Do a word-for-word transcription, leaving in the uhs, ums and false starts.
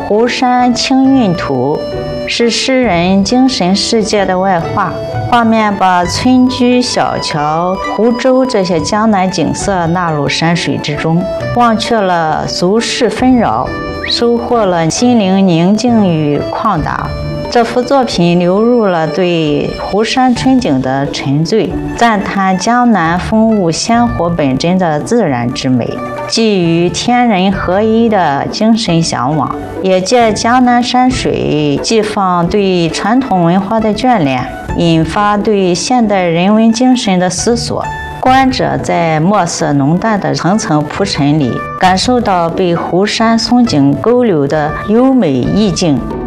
湖山青韵图》是诗人精神世界的外化，画面把村居、小桥、湖州这些江南景色纳入山水之中，忘却了俗世纷扰，收获了心灵宁静与旷达。这幅作品流入了对湖山春景的沉醉，赞叹江南风物鲜活本真的自然之美，寄予天人合一的精神向往，也借江南山水寄放对传统文化的眷恋，引发对现代人文精神的思索。观者在墨色浓淡的层层铺陈里，感受到被湖山松景勾留的优美意境。